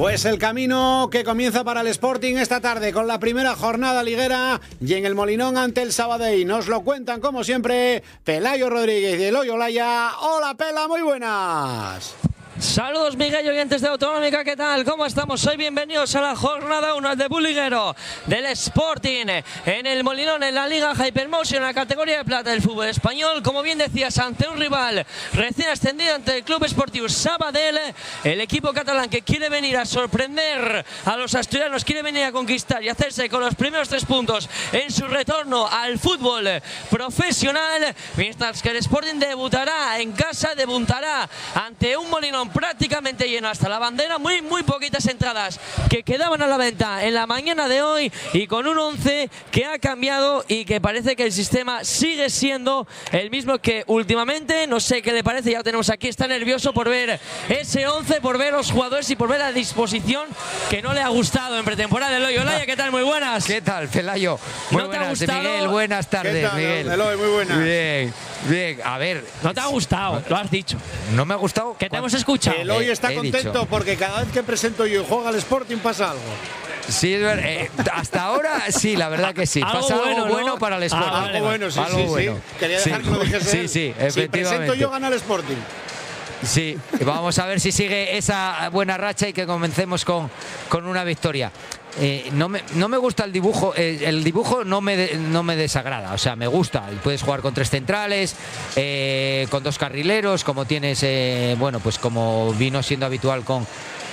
Pues el camino que comienza para el Sporting esta tarde con la primera jornada liguera y en el Molinón ante el Sabadell. Nos lo cuentan como siempre Pelayo Rodríguez y Eloy Olaya. Hola Pela, muy buenas. Saludos Miguel y oyentes de Autonómica, ¿qué tal? ¿Cómo estamos? Hoy bienvenidos a la jornada 1 del debut liguero del Sporting en el Molinón, en la Liga Hypermotion, en la categoría de plata del fútbol español. Como bien decías, ante un rival recién ascendido, ante el Club Esportiu Sabadell, el equipo catalán que quiere venir a sorprender a los asturianos, quiere venir a conquistar y hacerse con los primeros 3 puntos en su retorno al fútbol profesional, mientras que el Sporting debutará en casa, debutará ante un Molinón prácticamente lleno hasta la bandera, muy poquitas entradas que quedaban a la venta en la mañana de hoy, y con un 11 que ha cambiado y que parece que el sistema sigue siendo el mismo que últimamente. No sé qué le parece, ya lo tenemos aquí, está nervioso por ver ese 11, por ver los jugadores y por ver la disposición que no le ha gustado en pretemporada. Eloy Olaya, ¿qué tal? Muy buenas. ¿Qué tal, Pelayo? Muy buenas, Miguel, buenas tardes. ¿Qué tal, Miguel? Eloy, muy buenas. Bien, a ver. ¿No te ha gustado? Lo has dicho. ¿No me ha gustado? Que te hemos escuchado. Eloy está contento dicho. porque cada vez que presento yo y juega al Sporting pasa algo. Sí, hasta ahora sí, la verdad que sí. Algo Pasa bueno, algo ¿no? bueno para el Sporting. Algo bueno, sí, Algo sí, bueno. sí. Quería dejar que lo dijese él. Sí, Si presento efectivamente. yo, gana el Sporting. Sí, vamos a ver si sigue esa buena racha y que comencemos con una victoria. No me gusta el dibujo. El dibujo no me desagrada, o sea, me gusta. Puedes jugar con 3 centrales, con 2 carrileros, como tienes, bueno, pues como vino siendo habitual con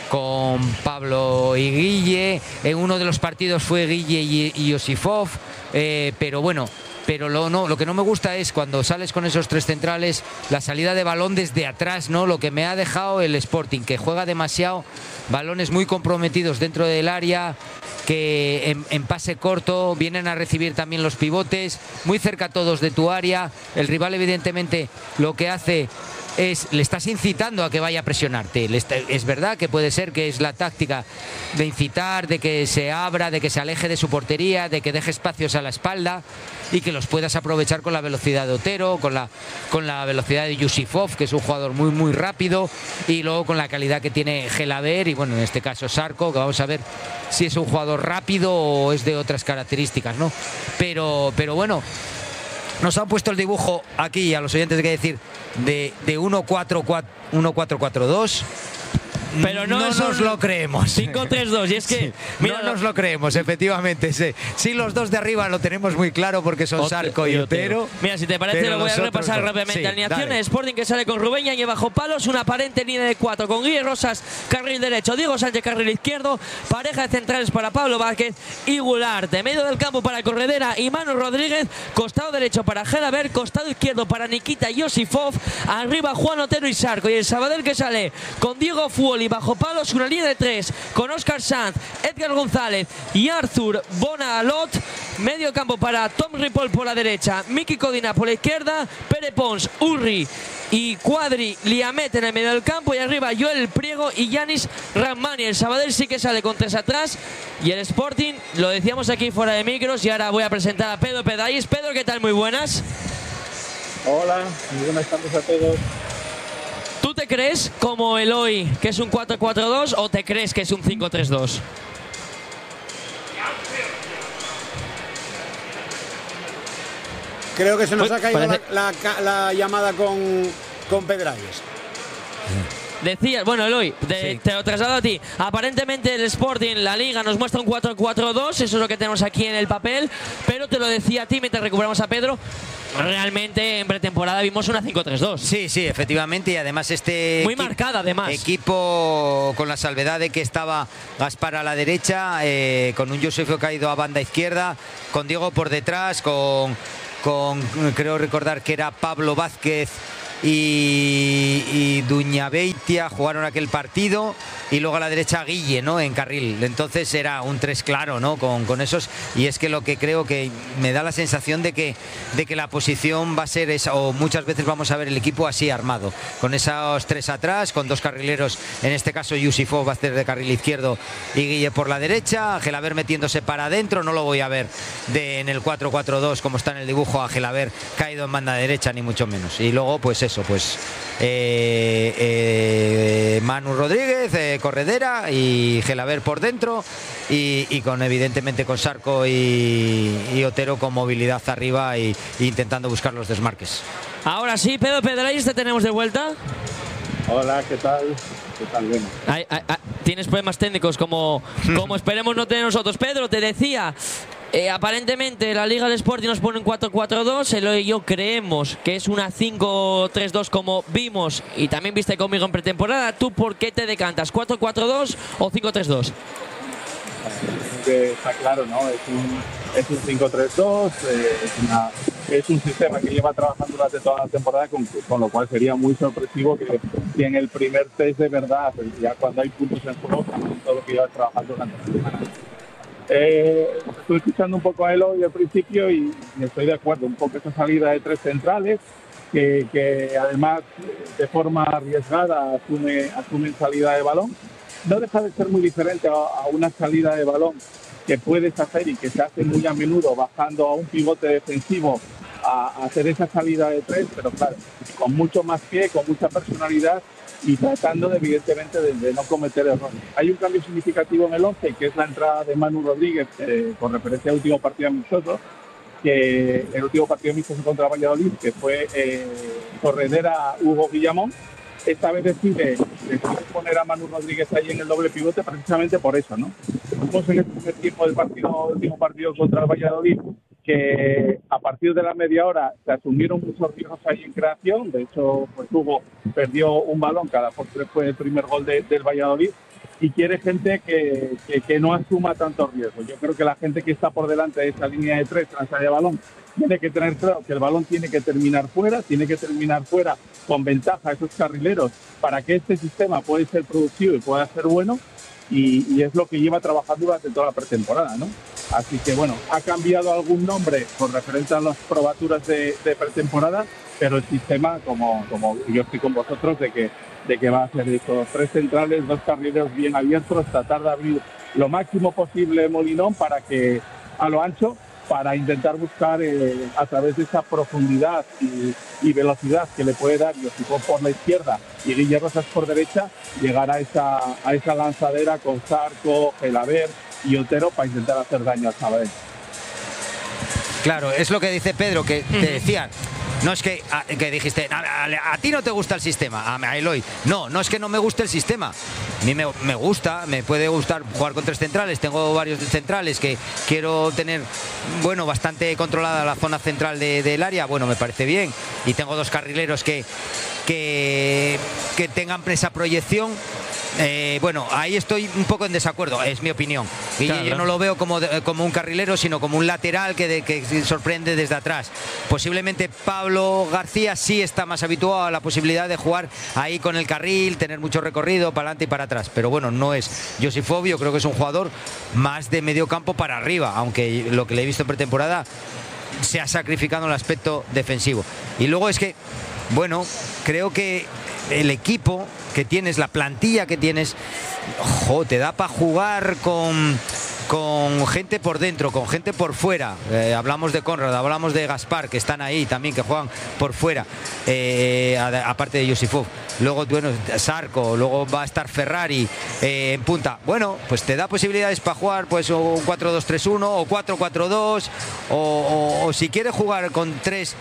Pablo y Guille. En uno de los partidos fue Guille y Josifov, pero bueno. Pero lo que no me gusta es cuando sales con esos 3 centrales, la salida de balón desde atrás, ¿no? Lo que me ha dejado el Sporting, que juega demasiado, balones muy comprometidos dentro del área, que en pase corto vienen a recibir también los pivotes, muy cerca todos de tu área. El rival evidentemente lo que hace le estás incitando a que vaya a presionarte. Es verdad que puede ser que es la táctica de incitar, de que se abra, de que se aleje de su portería, de que deje espacios a la espalda y que los puedas aprovechar con la velocidad de Otero, con la velocidad de Josifov, que es un jugador muy rápido, y luego con la calidad que tiene Gelaber y, bueno, en este caso Sarko, que vamos a ver si es un jugador rápido o es de otras características, ¿no? Pero bueno, nos han puesto el dibujo aquí, a los oyentes hay que decir, de 1-4-4-2. Pero no nos lo creemos. 5-3-2. Y es que, sí, mira, no nos lo creemos, efectivamente. Sí, los 2 de arriba lo tenemos muy claro porque son Sarko y Otero. Mira, si te parece, lo voy a repasar rápidamente. Sí, alineaciones: dale. Sporting, que sale con Rubén Yañez bajo palos, una aparente línea de 4 con Guille Rosas, carril derecho, Diego Sánchez, carril izquierdo, pareja de centrales para Pablo Vázquez y Goulart, de medio del campo para Corredera y Manu Rodríguez, costado derecho para Gelaber, costado izquierdo para Nikita Josifov, arriba Juan Otero y Sarko. Y el Sabadell, que sale con Diego Fuoli bajo palos, una línea de 3 con Óscar Sanz, Edgar González y Arthur Bonalot, medio campo para Tom Ripoll por la derecha, Miki Codina por la izquierda, Pere Pons, Urri y Cuadri Liamet en el medio del campo, y arriba Joel Priego y Yanis Rahmani. El Sabadell sí que sale con 3 atrás, y el Sporting, lo decíamos aquí fuera de micros, y ahora voy a presentar a Pedro Pedais. Pedro, ¿qué tal? Muy buenas. Hola, muy buenas tardes a todos. ¿Tú te crees, como Eloy, que es un 4-4-2 o te crees que es un 5-3-2? Creo que se nos ha caído la llamada con Pedralles. Decías, bueno, Eloy, Sí. te lo traslado a ti. Aparentemente el Sporting, la Liga, nos muestra un 4-4-2, eso es lo que tenemos aquí en el papel, pero te lo decía a ti mientras recuperamos a Pedro. Realmente en pretemporada vimos una 5-3-2. Sí, efectivamente, y además muy marcada, además. Equipo con la salvedad de que estaba Gaspar a la derecha, con un Josefo caído a banda izquierda, con Diego por detrás, con creo recordar que era Pablo Vázquez y Duñabeitia jugaron aquel partido, y luego a la derecha Guille, ¿no?, en carril. Entonces era un 3 claro, ¿no?, con esos, y es que lo que creo que me da la sensación de que la posición va a ser esa, o muchas veces vamos a ver el equipo así armado, con esos 3 atrás, con 2 carrileros, en este caso Josifov va a ser de carril izquierdo y Guille por la derecha, Gelaber metiéndose para adentro. No lo voy a ver en el 4-4-2 como está en el dibujo a Gelaber caído en banda derecha, ni mucho menos. Y luego pues eso, pues Manu Rodríguez, corredera, y Gelaber por dentro, y con evidentemente con Sarco y Otero con movilidad arriba y intentando buscar los desmarques. Ahora sí, Pedro Pedralles, te tenemos de vuelta. Hola, ¿qué tal? ¿Qué tal? Bueno. Tienes problemas técnicos como esperemos no tener nosotros. Pedro, te decía, aparentemente la Liga del Sporting nos pone un 4-4-2. Eloy y yo creemos que es una 5-3-2 como vimos y también viste conmigo en pretemporada. ¿Tú por qué te decantas? ¿4-4-2 o 5-3-2? Está claro, ¿no? Es un 5-3-2, es un sistema que lleva trabajando durante toda la temporada, con lo cual sería muy sorpresivo que en el primer test de verdad, ya cuando hay puntos en juego, todo lo que llevas trabajando durante la semana. Estoy escuchando un poco a Eloy al principio y estoy de acuerdo, un poco esa salida de 3 centrales, que además de forma arriesgada asumen salida de balón. No deja de ser muy diferente a una salida de balón que puedes hacer y que se hace muy a menudo bajando a un pivote defensivo a hacer esa salida de 3, pero claro, con mucho más pie, con mucha personalidad y tratando evidentemente de no cometer errores. Hay un cambio significativo en el 11, que es la entrada de Manu Rodríguez con referencia al último partido amistoso, que el último partido amistoso contra Valladolid, que fue Corredera Hugo Guillamón. Esta vez decide poner a Manu Rodríguez ahí en el doble pivote precisamente por eso, ¿no? Vimos en el primer tiempo del último partido contra el Valladolid que a partir de la media hora se asumieron muchos riesgos ahí en creación. De hecho, pues Hugo perdió un balón, cada postre fue el primer gol del Valladolid, y quiere gente que no asuma tantos riesgos. Yo creo que la gente que está por delante de esa línea de 3 tras de balón tiene que tener claro que el balón tiene que terminar fuera con ventaja a esos carrileros para que este sistema pueda ser productivo y pueda ser bueno, y es lo que lleva trabajando durante toda la pretemporada, ¿no? Así que bueno, ha cambiado algún nombre con referencia a las probaturas de pretemporada, pero el sistema, como yo estoy con vosotros, de que va a ser estos 3 centrales, 2 carrileros bien abiertos, tratar de abrir lo máximo posible Molinón para que a lo ancho, para intentar buscar a través de esa profundidad y velocidad que le puede dar Josipov por la izquierda y Guille Rosas por derecha, llegar a esa lanzadera con Sarco, Gelaber y Otero para intentar hacer daño al Sabadell. Claro, es lo que dice Pedro, que te decían. No es que dijiste, a ti no te gusta el sistema, a Eloy. No es que no me guste el sistema. A mí me gusta, me puede gustar jugar con 3 centrales. Tengo varios centrales que quiero tener, bueno, bastante controlada la zona central del área. Bueno, me parece bien. Y tengo 2 carrileros que tengan esa proyección. Bueno, ahí estoy un poco en desacuerdo, es mi opinión. Y claro, yo no lo veo como un carrilero, sino como un lateral que sorprende desde atrás. Posiblemente Pablo García sí está más habituado a la posibilidad de jugar ahí con el carril, tener mucho recorrido para adelante y para atrás. Pero bueno, no es Josipov, yo creo que es un jugador más de medio campo para arriba, aunque lo que le he visto en pretemporada se ha sacrificado en el aspecto defensivo. Y luego es que, bueno, creo que el equipo que tienes, la plantilla que tienes, te da para jugar con gente por dentro, con gente por fuera. Hablamos de Conrad, hablamos de Gaspar, que están ahí también, que juegan por fuera, aparte de Josipov. Luego, bueno, Sarco, luego va a estar Ferrari en punta. Bueno, pues te da posibilidades para jugar pues un 4-2-3-1 o 4-4-2 o si quieres jugar con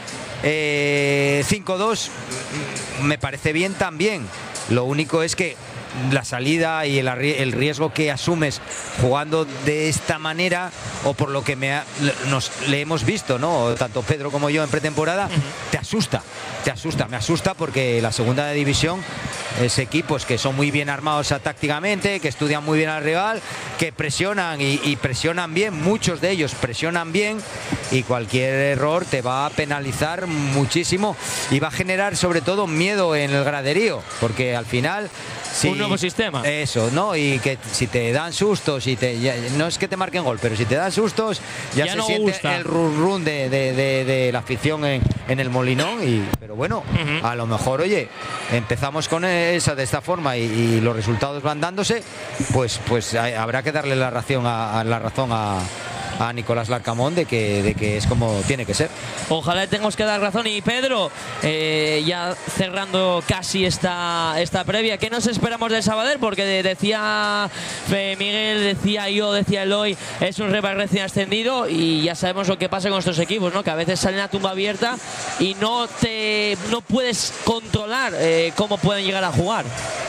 3-5-2, me parece bien también. Lo único es que la salida y el riesgo que asumes jugando de esta manera, o por lo que le hemos visto, ¿no? Tanto Pedro como yo en pretemporada, te asusta. Me asusta porque la segunda división es equipos que son muy bien armados tácticamente, que estudian muy bien al rival, que presionan y presionan bien, muchos de ellos presionan bien, y cualquier error te va a penalizar muchísimo y va a generar sobre todo miedo en el graderío, porque al final un nuevo sistema. Eso, ¿no? Y que si te dan sustos, no es que te marquen gol, pero si te dan sustos, ya se no siente gusta el run de la afición en el Molinón. Pero bueno, a lo mejor, oye, empezamos con esa de esta forma y los resultados van dándose, pues habrá que darle la razón a a Nicolás Larcamón de que es como tiene que ser. Ojalá le tengamos que dar razón. Y Pedro, ya cerrando casi esta previa, ¿qué nos esperamos del Sabadell? Porque decía Miguel, decía yo, decía Eloy, es un rival recién ascendido y ya sabemos lo que pasa con estos equipos, ¿no? Que a veces salen a tumba abierta y no puedes controlar cómo pueden llegar a jugar.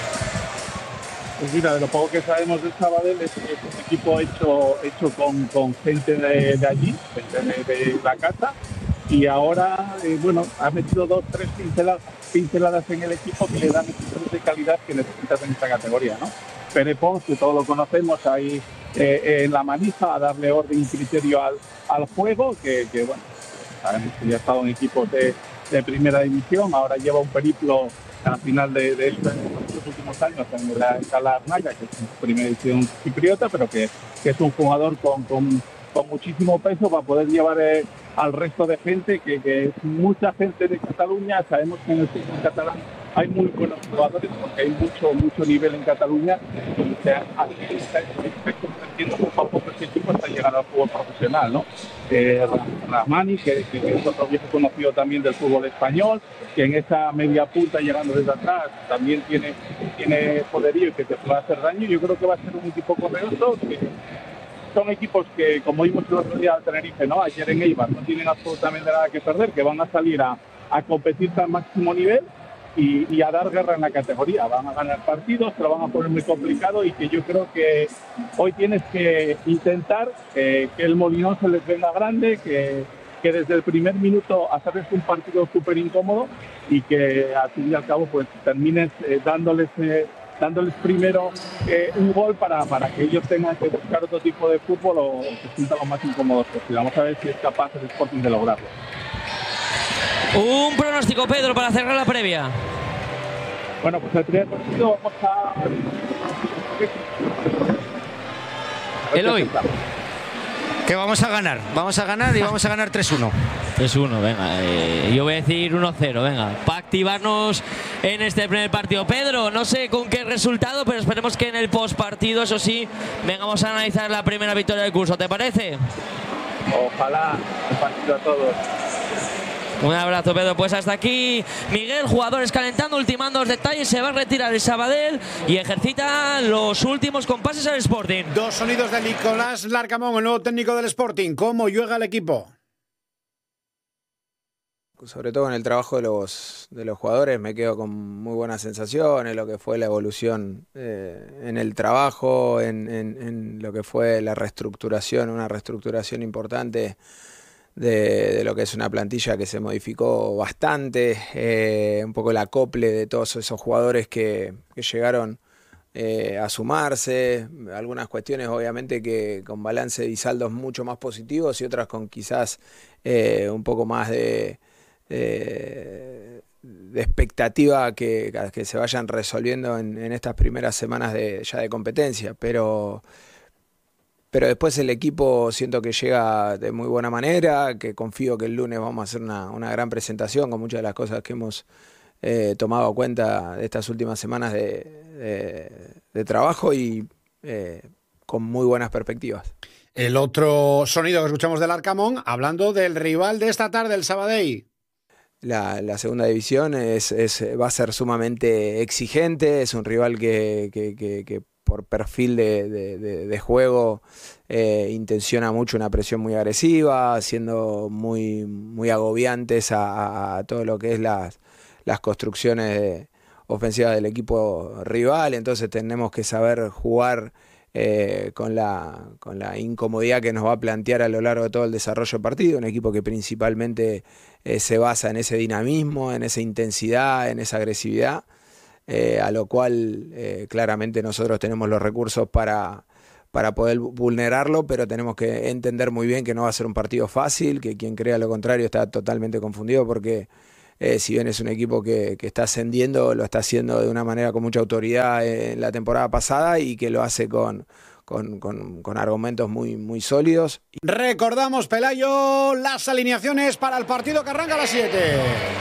Pues mira, de lo poco que sabemos del Sabadell es que es un equipo hecho con gente de allí, gente de la casa, y ahora, bueno, ha metido 2 o 3 pinceladas en el equipo que le dan el de calidad que necesitas en esta categoría, ¿no? Pere Pons, que todos lo conocemos, ahí en la manija a darle orden y criterio al juego, que bueno, sabemos que ya ha estado en equipos de primera división, ahora lleva un periplo al final de estos últimos años en la Escala Arnaya, que es una primera edición cipriota, pero que es un jugador con muchísimo peso para poder llevar al resto de gente, que es mucha gente de Cataluña. Sabemos que en el fútbol catalán hay muy buenos jugadores porque hay mucho nivel en Cataluña y se está convirtiendo poco a poco este equipo hasta llegar al fútbol profesional, ¿no? Rahmani, que es otro viejo conocido también del fútbol español, que en esa media punta llegando desde atrás también tiene poderío y que te puede hacer daño. Yo creo que va a ser un equipo correcto. Son equipos que, como vimos el otro día al Tenerife, ¿no? Ayer en Eibar, no tienen absolutamente nada que perder, que van a salir a competir al máximo nivel y a dar guerra en la categoría. Van a ganar partidos, se lo van a poner muy complicado y que yo creo que hoy tienes que intentar que el Molinón se les venga grande, que desde el primer minuto hacerles un partido súper incómodo y que al fin y al cabo pues termines dándoles primero un gol para que ellos tengan que buscar otro tipo de fútbol o se sientan lo más incómodos posible. Vamos a ver si es capaz el Sporting de lograrlo. Un pronóstico, Pedro, para cerrar la previa. Bueno, pues el primer partido vamos a... Eloy. Que vamos a ganar y vamos a ganar 3-1. 3-1, venga. Yo voy a decir 1-0, venga. Para activarnos en este primer partido. Pedro, no sé con qué resultado, pero esperemos que en el postpartido, eso sí, vengamos a analizar la primera victoria del curso. ¿Te parece? Ojalá. Un partido a todos. Un abrazo, Pedro. Pues hasta aquí, Miguel, jugadores calentando, ultimando los detalles. Se va a retirar el Sabadell y ejercita los últimos compases al Sporting. 2 sonidos de Nicolás Larcamón, el nuevo técnico del Sporting. ¿Cómo juega el equipo? Sobre todo en el trabajo de los jugadores me quedo con muy buenas sensaciones, lo que fue la evolución en el trabajo, en lo que fue la reestructuración, una reestructuración importante de lo que es una plantilla que se modificó bastante, un poco el acople de todos esos jugadores que llegaron a sumarse, algunas cuestiones obviamente que con balance y saldos mucho más positivos y otras con quizás un poco más de expectativa que se vayan resolviendo en estas primeras semanas ya de competencia, pero después el equipo siento que llega de muy buena manera, que confío que el lunes vamos a hacer una gran presentación con muchas de las cosas que hemos tomado cuenta de estas últimas semanas de trabajo y con muy buenas perspectivas. El otro sonido que escuchamos del Larcamón, hablando del rival de esta tarde, el Sabadell. La segunda división va a ser sumamente exigente, es un rival que por perfil de juego intenciona mucho una presión muy agresiva, siendo muy agobiantes a todo lo que es las construcciones ofensivas del equipo rival, entonces tenemos que saber jugar con la incomodidad que nos va a plantear a lo largo de todo el desarrollo del partido, un equipo que principalmente se basa en ese dinamismo, en esa intensidad, en esa agresividad, a lo cual claramente nosotros tenemos los recursos para poder vulnerarlo, pero tenemos que entender muy bien que no va a ser un partido fácil, que quien crea lo contrario está totalmente confundido porque si bien es un equipo que está ascendiendo, lo está haciendo de una manera con mucha autoridad en la temporada pasada y que lo hace con argumentos muy sólidos. Recordamos, Pelayo, las alineaciones para el partido que arranca a las 7.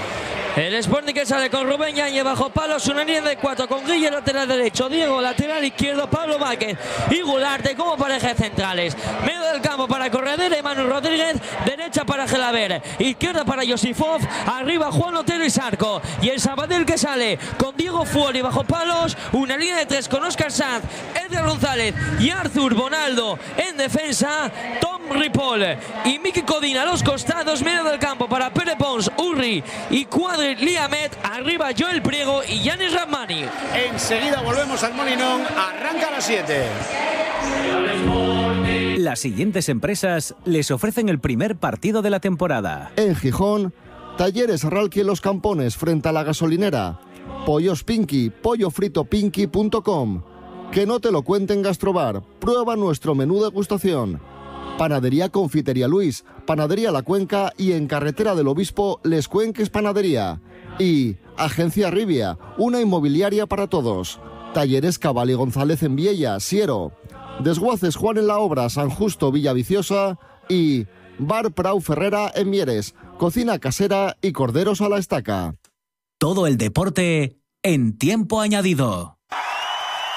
El Sporting que sale con Rubén Yáñez bajo palos, una línea de 4 con Guille lateral derecho, Diego lateral izquierdo, Pablo Vázquez y Gularte como parejas centrales. Medio del campo para Corredera y Manu Rodríguez, derecha para Gelaber, izquierda para Josifov, arriba Juan Otero y Sarco. Y el Sabadell que sale con Diego Fuori bajo palos, una línea de 3 con Óscar Sanz, Edgar González y Arthur Bonaldo en defensa, Tom Ripoll y Miki Codina a los costados, medio del campo para Pere Pons, Urri y Cuadri Liamet, arriba Joel Priego y Yanis Rahmani. Enseguida volvemos al Molinón, arranca a las 7. Las siguientes empresas les ofrecen el primer partido de la temporada. En Gijón, Talleres Ralqui Los Campones frente a la gasolinera. Pollos Pinky, pollofritopinky.com. Que no te lo cuenten Gastrobar, prueba nuestro menú degustación. Panadería Confitería Luis, Panadería La Cuenca y en Carretera del Obispo Les Cuenques Panadería. Y Agencia Rivia, una inmobiliaria para todos. Talleres Cabal y González en Viella, Siero. Desguaces Juan en la Obra, San Justo, Villaviciosa. Y Bar Prau Ferrera en Mieres, cocina casera y corderos a la estaca. Todo el deporte en tiempo añadido.